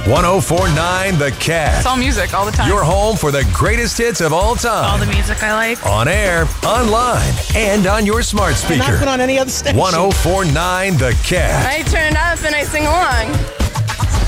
104.9 The Cat. It's all music all the time. Your home for the greatest hits of all time. All the music I like. On air, online, and on your smart speaker. Not put on any other station. 104.9 The Cat. I turn it up and I sing along.